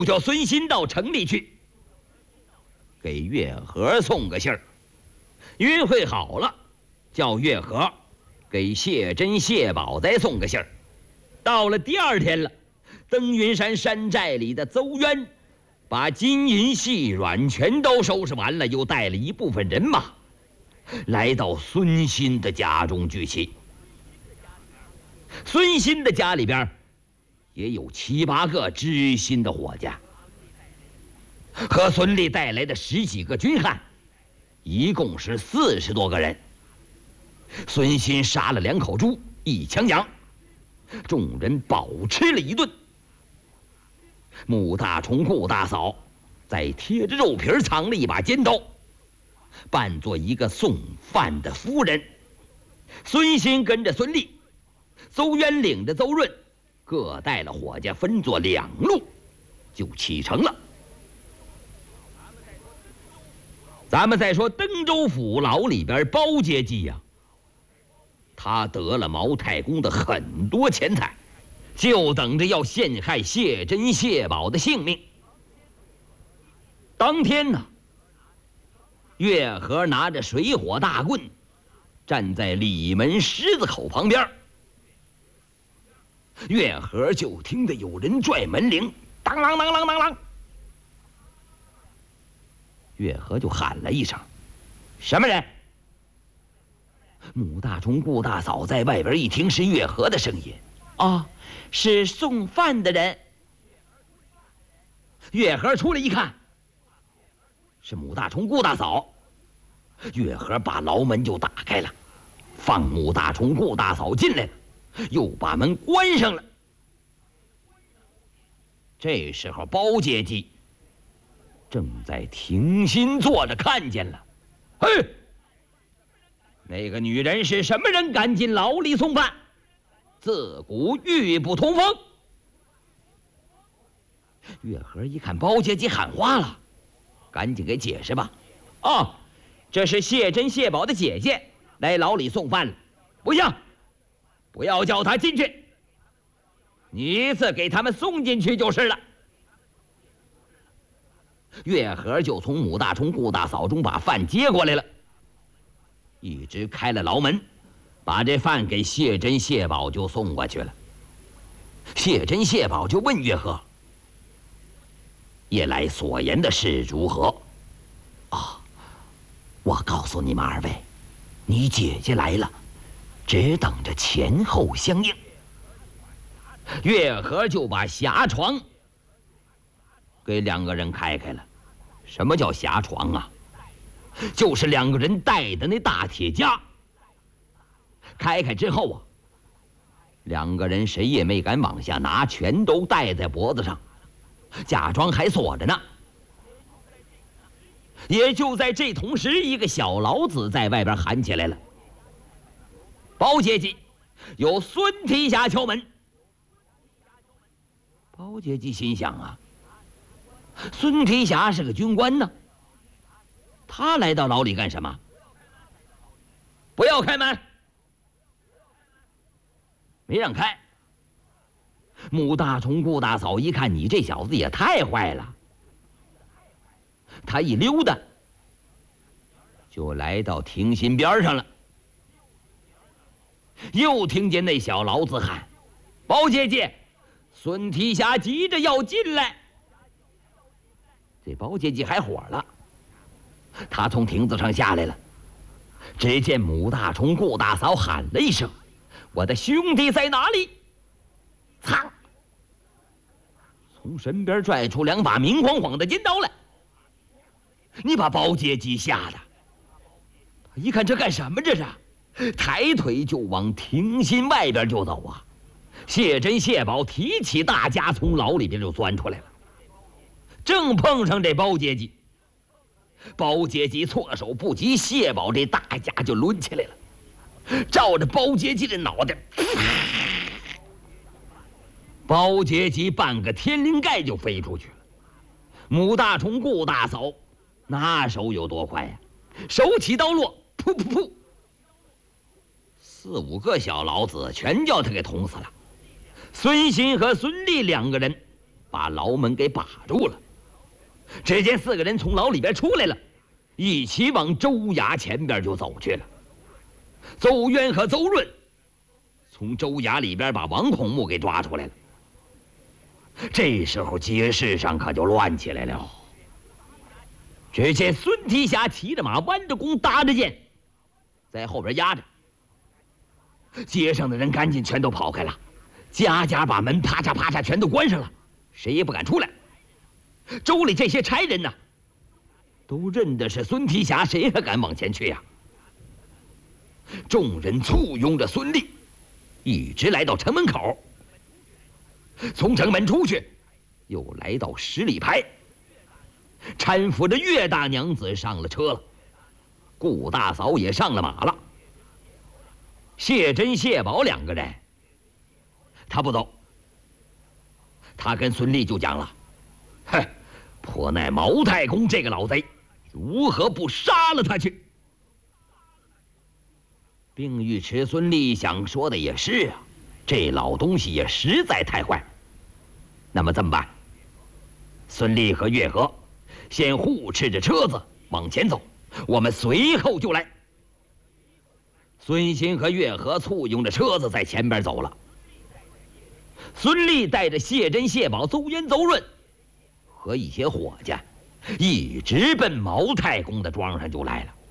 叫孙新到城里去，给月河送个信儿。约会好了，叫月河给谢珍、谢宝再送个信儿。到了第二天了，登云山山寨里的邹渊把金银细软全都收拾完了，又带了一部分人马来到孙新的家中聚齐。孙新的家里边也有7、8个知心的伙计，和孙立带来的10几个军汉，一共是40多个人。孙新杀了2口猪，1枪羊，众人饱吃了一顿。穆大虫、顾大嫂再贴着肉皮藏了一把尖刀，扮作一个送饭的夫人。孙新跟着孙立，邹渊领着邹润，各带了伙计，分作2路，就启程了。咱们再说登州府牢里边包阶级呀，他得了毛太公的很多钱财，就等着要陷害谢珍、谢宝的性命。当天呢，月河拿着水火大棍，站在里门狮子口旁边。月河就听得有人拽门铃，当啷当啷当啷。月河就喊了一声：“什么人？”穆大虫、顾大嫂在外边一听是月河的声音，啊，是送饭的人。月河出来一看，是穆大虫、顾大嫂。月河把牢门就打开了，放穆大虫、顾大嫂进来了，又把门关上了。这时候包阶级正在停心坐着，看见了，嘿，那个女人是什么人？敢进牢里送饭？自古玉不同风。月河一看包阶级喊话了，赶紧给解释吧。哦，这是谢珍、谢宝的姐姐来牢里送饭了。不行，不要叫她进去，你一次给他们送进去就是了。月河就从穆大虫、顾大嫂中把饭接过来了，一直开了牢门，把这饭给谢珍、谢宝就送过去了。谢珍、谢宝就问月河：“夜来所言的事如何？”啊，我告诉你们2位，你姐姐来了，只等着前后相应。月河就把狭床给2个人开开了。什么叫狭床啊？就是2个人带的那大铁夹。开开之后啊，2个人谁也没敢往下拿，全都戴在脖子上，假装还锁着呢。也就在这同时，一个小老子在外边喊起来了：“包阶级，有孙提辖敲门。”包阶级心想啊，孙提辖是个军官呢，他来到牢里干什么？不要开门！没让开。穆大虫、顾大嫂一看，你这小子也太坏了，他一溜达就来到亭心边上了。又听见那小老子喊：“包阶级，孙提辖急着要进来。”这包阶级还火了，他从亭子上下来了。只见穆大虫、顾大嫂喊了一声：“我的兄弟在哪里？”噌，从身边拽出2把明晃晃的尖刀来。你把包阶级吓得，他一看这干什么？这是抬腿就往亭心外边就走啊！谢珍、谢宝提起大家从牢里边就钻出来了，正碰上这包阶级。包阶级措手不及，谢宝这大家就抡起来了，照着包阶级的脑袋，包阶级半个天灵盖就飞出去了。穆大虫、顾大嫂那手有多快呀？手起刀落，噗噗噗，4、5个小老子全叫他给捅死了。孙新和孙立2个人把牢门给把住了。只见4个人从牢里边出来了，一起往州衙前边就走去了。邹渊和邹润从州衙里边把王孔目给抓出来了。这时候街市上可就乱起来了。只见孙提辖骑着马，弯着弓，搭着箭，在后边压着。街上的人赶紧全都跑开了，家家把门啪嚓啪嚓全都关上了，谁也不敢出来。州里这些差人呢，都认的是孙提辖，谁还敢往前去呀？众人簇拥着孙立，一直来到城门口。从城门出去，又来到10里牌，搀扶着岳大娘子上了车了，顾大嫂也上了马了。谢珍、谢宝2个人，他不走，他跟孙立就讲了：“哼，颇奈毛太公这个老贼，如何不杀了他去？”并尉迟孙立想说的也是啊，这老东西也实在太坏。那么这么办？孙立和岳和先护持着车子往前走，我们随后就来。孙兴和岳和簇拥着车子在前边走了。孙立带着谢珍、谢宝、邹渊、邹润和一些伙计，一直奔毛太公的庄上就来了。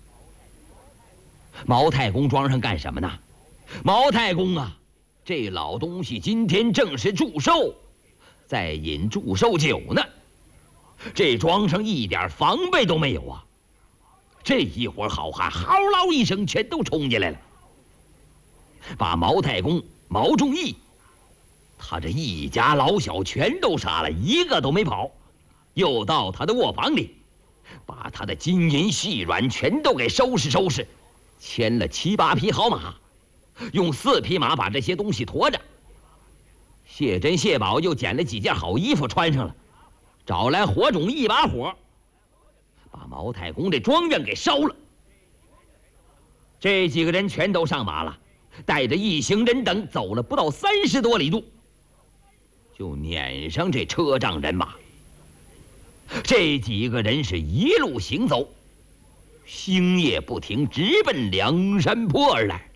毛太公庄上干什么呢？毛太公啊，这老东西今天正是祝寿，在饮祝寿酒呢。这庄上一点防备都没有啊！这一伙好汉嚎嗷一声，全都冲进来了，把毛太公毛仲义他这一家老小全都杀了，一个都没跑。又到他的卧房里，把他的金银细软全都给收拾收拾，牵了7、8匹好马，用4匹马把这些东西驮着。谢珍、谢宝又捡了几件好衣服穿上了，找来火种一把火，把毛太公这庄园给烧了。这几个人全都上马了，带着一行人等走了不到30多里路，就撵上这车仗人马。这几个人是一路行走，星夜不停，直奔梁山坡而来。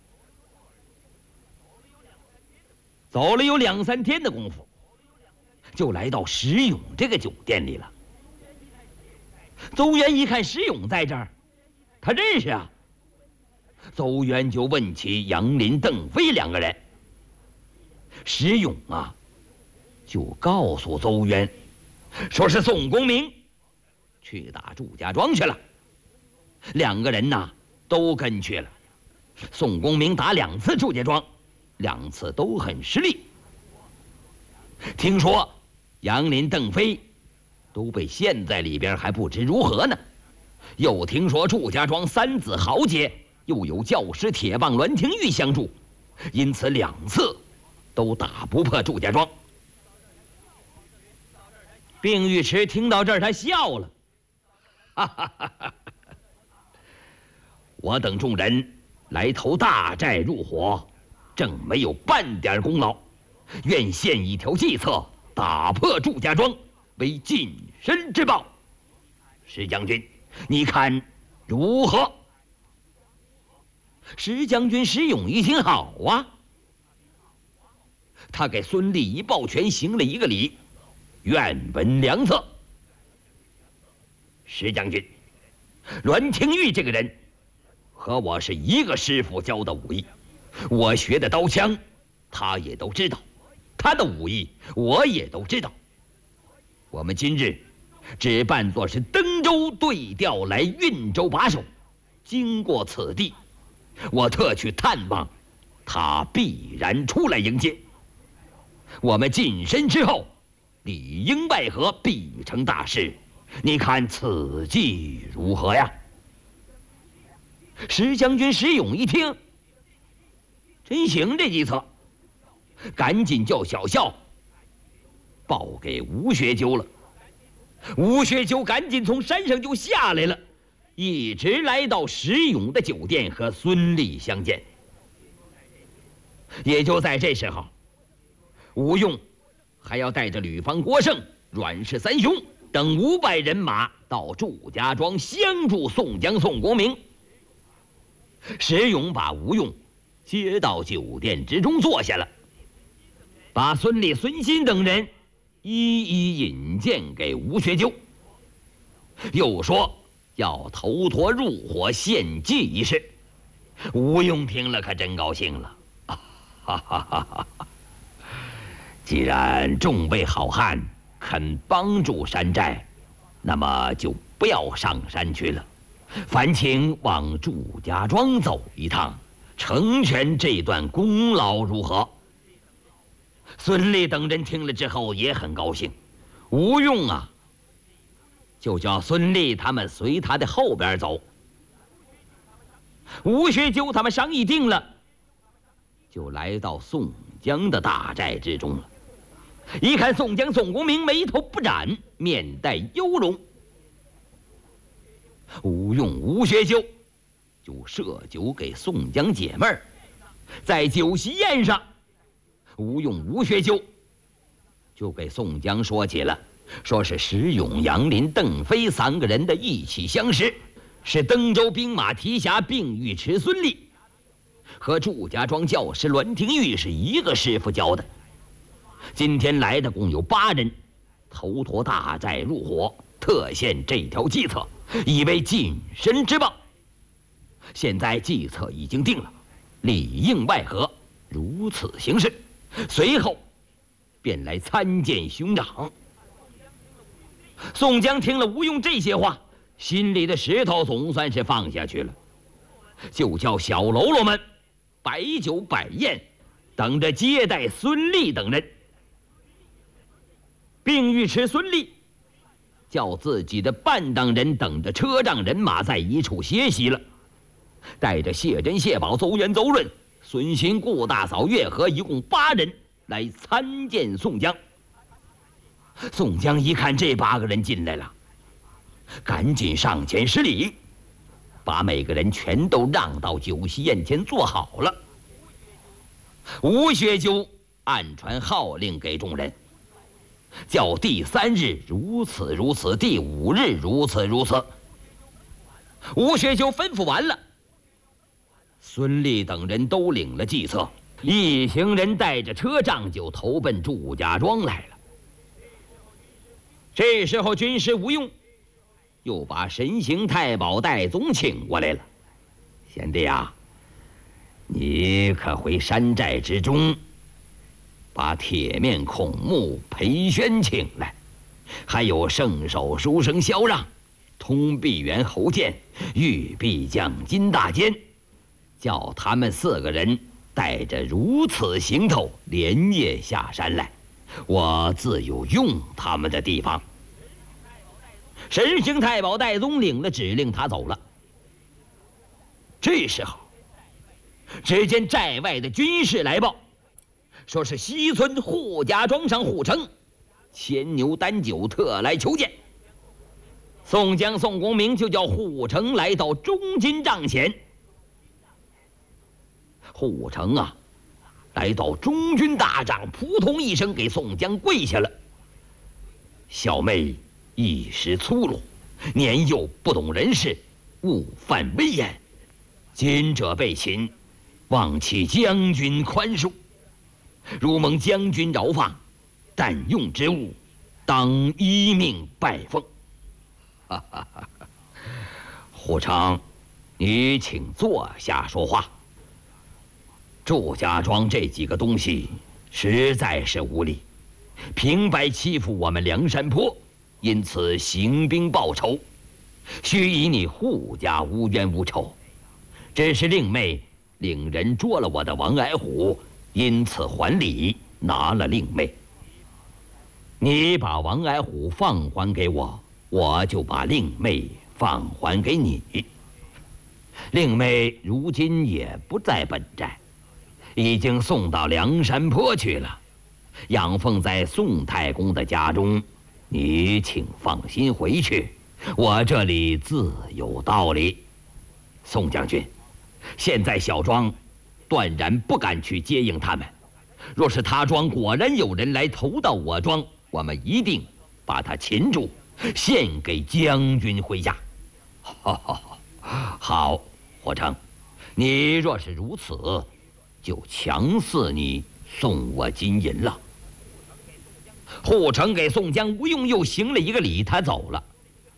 走了有2、3天的功夫，就来到石勇这个酒店里了。邹渊一看石勇在这儿，他认识啊。邹渊就问起杨林、邓飞2个人。石勇啊，就告诉邹渊，说是宋公明去打祝家庄去了。2个人呐都跟去了。宋公明打2次祝家庄，2次都很失利。听说杨林、邓飞都被陷在里边，还不知如何呢。又听说祝家庄3子豪杰，又有教师铁棒栾廷玉相助，因此2次都打不破祝家庄。并尉迟听到这儿，他笑了，哈哈哈哈！我等众人来投大寨入伙，正没有半点功劳，愿献一条计策，打破祝家庄，为近身之报。石将军，你看如何？石将军石勇一听，好啊！他给孙立一抱拳，行了一个礼，愿闻良策。石将军，栾廷玉这个人和我是一个师傅教的武艺，我学的刀枪他也都知道，他的武艺我也都知道。我们今日只扮作是登州对调来运州把守，经过此地，我特去探望，他必然出来迎接。我们近身之后，里应外合，必成大事。你看此计如何呀？石将军石勇一听，真行这计策，赶紧叫小校报给吴学究了。吴学究赶紧从山上就下来了，一直来到石勇的酒店和孙立相见。也就在这时候，吴用还要带着吕方、郭盛、阮氏三兄等500人马到祝家庄相助宋江、宋公明。石勇把吴用接到酒店之中坐下了，把孙立、孙新等人一一引荐给吴学究，又说要头陀入伙献计一事。吴用听了可真高兴了，哈哈哈哈！既然众位好汉肯帮助山寨，那么就不要上山去了，烦请往祝家庄走一趟，成全这段功劳，如何？孙立等人听了之后也很高兴，吴用啊，就叫孙立他们随他的后边走。吴学究他们商议定了，就来到宋江的大寨之中了。一看宋江、宋公明眉头不展，面带忧容，吴用、吴学究就设酒给宋江解闷儿。在酒席宴上，吴用、吴学究就给宋江说起了，说是石勇、杨林、邓飞3个人的意气相识，是登州兵马提辖并尉迟孙立和祝家庄教师栾廷玉是一个师傅教的。今天来的共有8人，头陀大寨入伙，特献这条计策，以为近身之报。现在计策已经定了，里应外合，如此行事。随后便来参见兄长。宋江听了吴用这些话，心里的石头总算是放下去了，就叫小喽啰们摆酒摆宴，等着接待孙立等人。并尉迟孙立叫自己的半当人等着车仗人马在一处歇息了，带着谢珍、谢宝、邹元、邹润、孙新、顾大嫂、月和一共8人来参见宋江。宋江一看这8个人进来了，赶紧上前施礼，把每个人全都让到酒席宴前坐好了。吴学究暗传号令给众人，叫第3日如此如此，第5日如此如此。吴学究吩咐完了，孙立等人都领了计策，一行人带着车仗就投奔祝家庄来了。这时候军师吴用又把神行太保戴宗请过来了。贤弟啊，你可回山寨之中把铁面孔目裴宣请来，还有圣手书生萧让、通臂猿侯健、玉臂将金大坚，叫他们4个人带着如此行头连夜下山来，我自有用他们的地方。神行太保戴宗领了指令，他走了。这时候，只见寨外的军士来报，说是西村扈家庄上扈城牵牛担酒特来求见。宋江、宋公明就叫扈城来到中军帐前。扈城啊，来到中军大帐，扑通一声给宋江跪下了。小妹一时粗鲁，年幼不懂人事，误犯威严，今者被擒，望其将军宽恕。如蒙将军饶放，但用之物，当依命拜奉。哈哈哈！扈城，你请坐下说话。祝家庄这几个东西实在是无礼，平白欺负我们梁山坡，因此行兵报仇，须以你扈家无冤无仇。只是令妹领人捉了我的王矮虎，因此还礼，拿了令妹。你把王矮虎放还给我，我就把令妹放还给你。令妹如今也不在本寨，已经送到梁山坡去了，养奉在宋太公的家中。你请放心回去，我这里自有道理。宋将军，现在小庄断然不敢去接应他们， 若是他庄果然有人来偷盗我庄，我们一定把他擒住，献给将军麾下。好，霍成，你若是如此，就强似你送我金银了。护城给宋江、吴用又行了一个礼，他走了。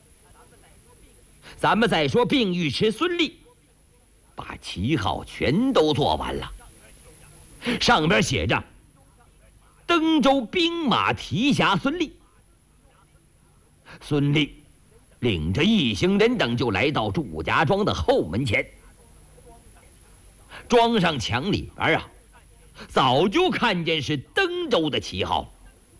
咱们再说并尉迟孙立，把旗号全都做完了，上边写着登州兵马提辖孙立。孙立领着一行人等就来到祝家庄的后门前。庄上墙里边啊，早就看见是登州的旗号。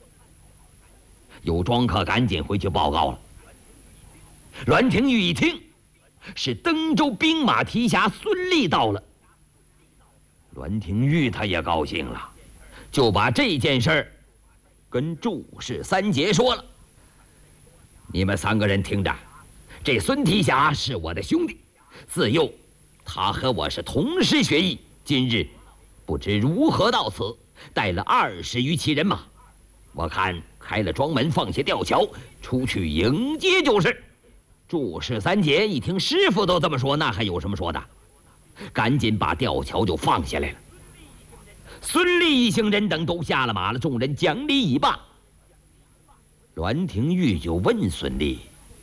有庄客赶紧回去报告了。栾廷玉一听是登州兵马提辖孙立到了，栾廷玉他也高兴了，就把这件事儿跟祝氏三杰说了。你们3个人听着，这孙提辖是我的兄弟，自幼他和我是同师学艺，今日不知如何到此，带了20余骑人马，我看开了庄门，放下吊桥，出去迎接就是。祝氏三杰一听师傅都这么说，那还有什么说的？赶紧把吊桥就放下来了。孙立一行人等都下了马了，众人讲礼已罢。栾廷玉就问孙立：“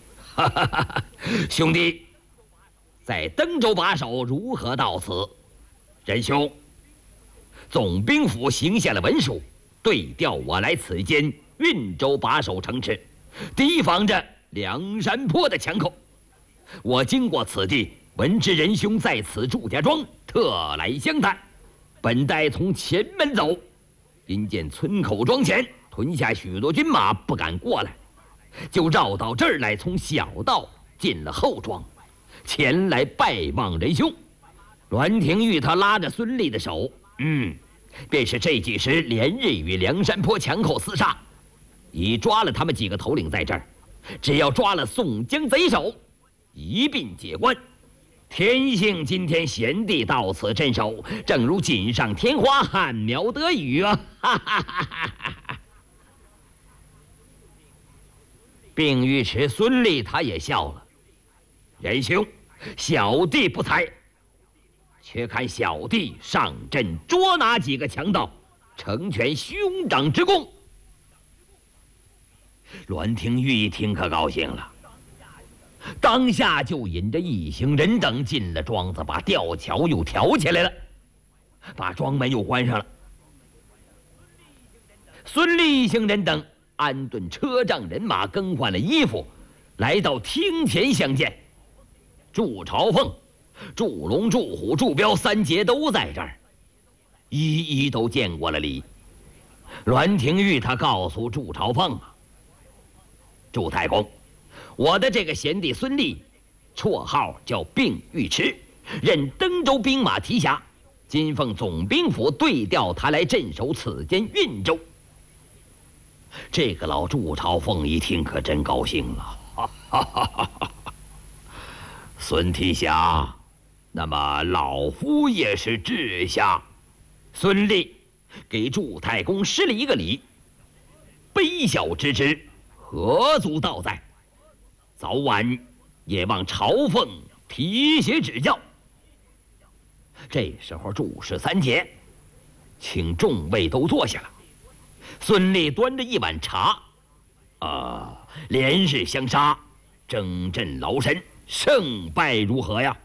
兄弟，在登州把守如何到此？”仁兄，总兵府行下了文书，对调我来此间运州把守城池，提防着梁山坡的强寇。我经过此地，闻知仁兄在此祝家庄，特来相探。本待从前门走，因见村口庄前屯下许多军马，不敢过来，就绕到这儿来，从小道进了后庄，前来拜望仁兄。栾廷玉他拉着孙立的手，便是这几时连日与梁山坡强寇厮杀，已抓了他们几个头领在这儿，只要抓了宋江贼首，一并解关。天幸今天贤弟到此镇守，正如锦上添花，旱苗得雨啊！并尉迟孙立他也笑了：“仁兄，小弟不才，却看小弟上阵捉拿几个强盗，成全兄长之功。”栾廷玉一听可高兴了，当下就引着一行人等进了庄子，把吊桥又挑起来了，把庄门又关上了。孙立一行人等安顿车仗人马，更换了衣服，来到厅前相见。祝朝凤、祝龙、祝虎、祝彪三杰都在这儿，一一都见过了礼。栾廷玉他告诉祝朝凤啊：“祝太公，我的这个贤弟孙立，绰号叫并尉迟，任登州兵马提辖，今奉总兵府对调他来镇守此间运州。”这个老祝朝凤一听可真高兴了，孙提辖，那么老夫也是治下。孙立给祝太公施了一个礼，卑小之职，何足道哉？早晚也望朝奉提携指教。这时候祝氏三杰请众位都坐下了。孙立端着一碗茶，连日相杀，征阵劳身，胜败如何呀？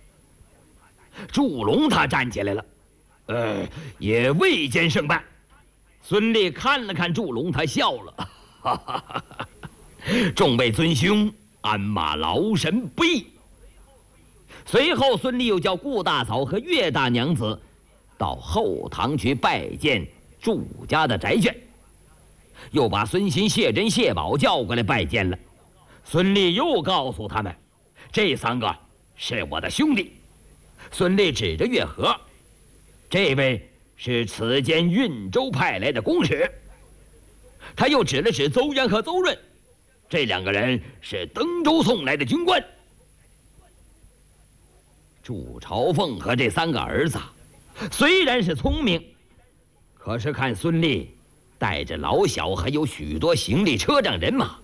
祝龙他站起来了，也未见胜败。孙立看了看祝龙，他笑了，众位尊兄，鞍马劳神不易。随后孙立又叫顾大嫂和岳大娘子到后堂去拜见祝家的宅眷，又把孙新、谢珍、谢宝叫过来拜见了。孙立又告诉他们，这3个是我的兄弟。孙立指着岳和，这位是此间运州派来的公使。他又指了指邹阳和邹润，这2个人是登州送来的军官。祝朝凤和这3个儿子虽然是聪明， 可是看孙俪带着老小，还有许多行李车仗人马，